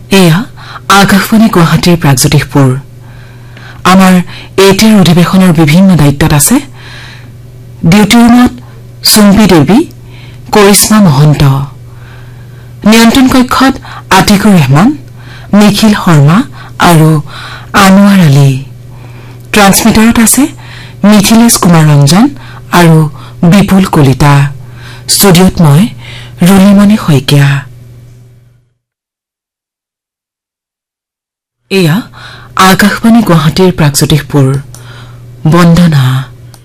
এয়া আকাশবাণী গুৱাহাটীৰ প্ৰাগজ্যোতিষপুৰ। আমাৰ এটিৰ অধিৱেশনৰ বিভিন্ন দায়িত্বত আছে ডিউটি ৰুমত চুম্পী দেৱী, কৰিশ্মা মহন্ত, নিয়ন্ত্ৰণ কক্ষত আতিকুৰ ৰহমান, নিখিল শৰ্মা আৰু আনোৱাৰ আলী। ট্ৰান্সমিটাৰত আছে মিথিলেশ কুমাৰ ৰঞ্জন আৰু বিপুল কলিতা। ষ্টুডিঅ'ত মই ৰুলিমণি শইকীয়া। এয়া আকাশবাণী গুৱাহাটীৰ প্ৰাগজ্যোতিষপুৰ। বন্দনা।